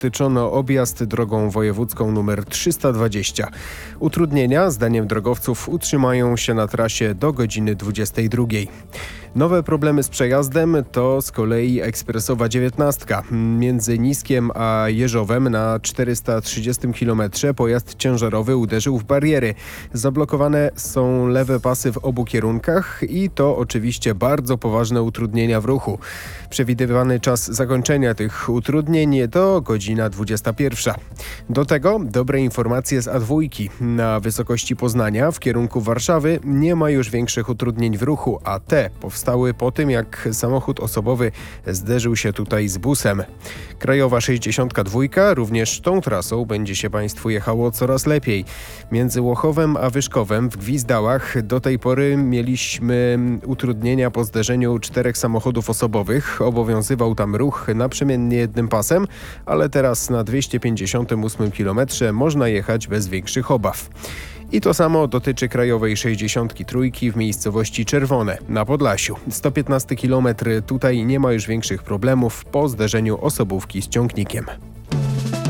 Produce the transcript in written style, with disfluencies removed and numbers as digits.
zatyczono objazd drogą wojewódzką nr 320. Utrudnienia, zdaniem drogowców, utrzymają się na trasie do godziny 22. Nowe problemy z przejazdem to z kolei ekspresowa 19. Między Niskiem a Jeżowem na 430 km pojazd ciężarowy uderzył w bariery. Zablokowane są lewe pasy w obu kierunkach i to oczywiście bardzo poważne utrudnienia w ruchu. Przewidywany czas zakończenia tych utrudnień to godzina 21. Do tego dobre informacje z A2. Na wysokości Poznania w kierunku Warszawy nie ma już większych utrudnień w ruchu, a te powstały po tym, jak samochód osobowy zderzył się tutaj z busem. Krajowa 62 również tą trasą będzie się Państwu jechało coraz lepiej. Między Łochowem a Wyszkowem w Gwizdałach do tej pory mieliśmy utrudnienia po zderzeniu 4 samochodów osobowych. Obowiązywał tam ruch naprzemiennie jednym pasem, ale teraz na 258 km można jechać bez większych obaw. I to samo dotyczy krajowej 63 w miejscowości Czerwone na Podlasiu. 115 km tutaj nie ma już większych problemów po zderzeniu osobówki z ciągnikiem.